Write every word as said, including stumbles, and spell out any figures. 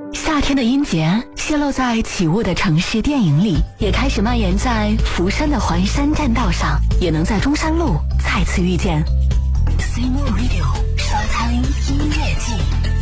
夏天的音节泄露在起雾的城市电影里，也开始蔓延在福山的环山栈道上，也能在中山路再次遇见。C M O Radio 沙滩音乐季。